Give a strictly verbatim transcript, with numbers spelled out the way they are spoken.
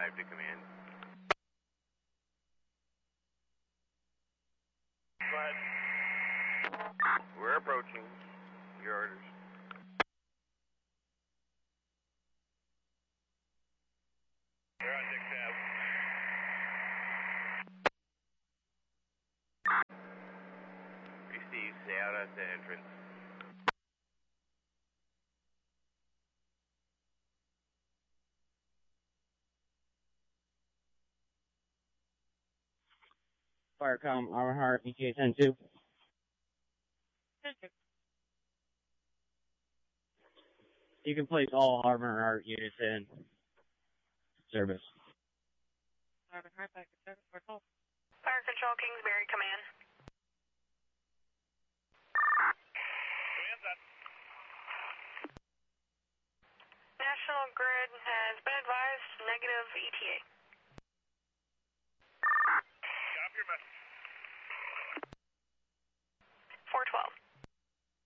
five to command. Go ahead. We're approaching. Your orders. They're on Dick Tab. Receive. Stay out at the entrance. Firecom, Armor Heart, E T A ten two. You can place all Armor Heart units in service. Armor Heart, back to service, for call. Fire Control, Kingsbury, command. Command's up. National Grid has been advised negative E T A.